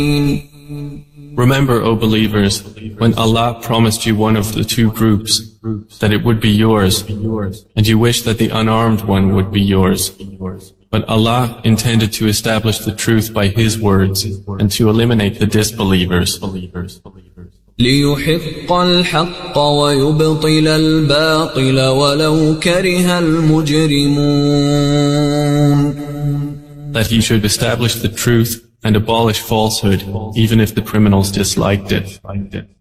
Remember, O believers, when Allah promised you one of the two groups, that it would be yours, and you wished that the unarmed one would be yours. But Allah intended to establish the truth by His words, and to eliminate the disbelievers. ليحق الحق ويبطل الباطل ولو كره المجرمون. That He should establish the truth and abolish falsehood, even if the criminals disliked it.